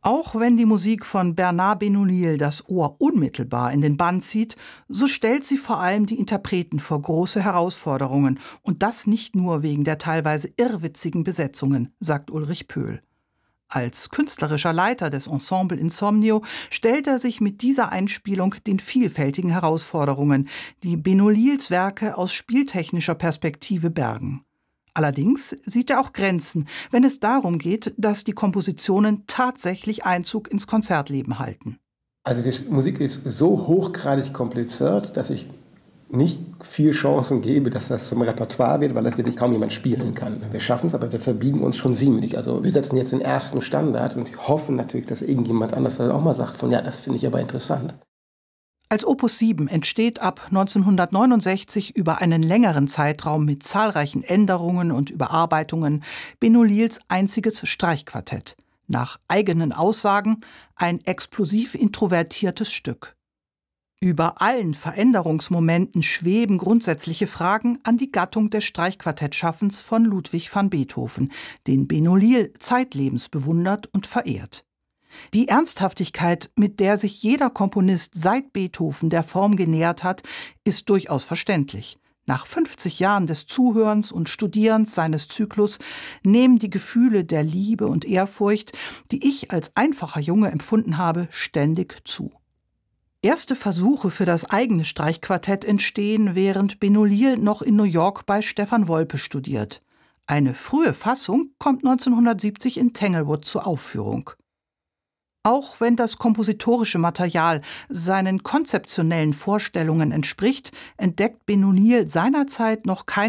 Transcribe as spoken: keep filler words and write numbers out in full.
Auch wenn die Musik von Bernard Benoliel das Ohr unmittelbar in den Bann zieht, so stellt sie vor allem die Interpreten vor große Herausforderungen. Und das nicht nur wegen der teilweise irrwitzigen Besetzungen, sagt Ulrich Pöhl. Als künstlerischer Leiter des Ensemble Insomnio stellt er sich mit dieser Einspielung den vielfältigen Herausforderungen, die Benoliels Werke aus spieltechnischer Perspektive bergen. Allerdings sieht er auch Grenzen, wenn es darum geht, dass die Kompositionen tatsächlich Einzug ins Konzertleben halten. Also die Musik ist so hochgradig kompliziert, dass ich nicht viel Chancen gebe, dass das zum Repertoire wird, weil das wirklich kaum jemand spielen kann. Wir schaffen es, aber wir verbiegen uns schon ziemlich. Also wir setzen jetzt den ersten Standard und hoffen natürlich, dass irgendjemand anders dann auch mal sagt, von ja, das finde ich aber interessant. Als Opus sieben entsteht ab neunzehnhundertneunundsechzig über einen längeren Zeitraum mit zahlreichen Änderungen und Überarbeitungen Benoliels einziges Streichquartett. Nach eigenen Aussagen ein explosiv introvertiertes Stück. Über allen Veränderungsmomenten schweben grundsätzliche Fragen an die Gattung des Streichquartettschaffens von Ludwig van Beethoven, den Benoliel zeitlebens bewundert und verehrt. Die Ernsthaftigkeit, mit der sich jeder Komponist seit Beethoven der Form genähert hat, ist durchaus verständlich. Nach fünfzig Jahren des Zuhörens und Studierens seines Zyklus nehmen die Gefühle der Liebe und Ehrfurcht, die ich als einfacher Junge empfunden habe, ständig zu. Erste Versuche für das eigene Streichquartett entstehen, während Benoliel noch in New York bei Stefan Wolpe studiert. Eine frühe Fassung kommt neunzehnhundertsiebzig in Tanglewood zur Aufführung. Auch wenn das kompositorische Material seinen konzeptionellen Vorstellungen entspricht, entdeckt Benoliel seinerzeit noch keine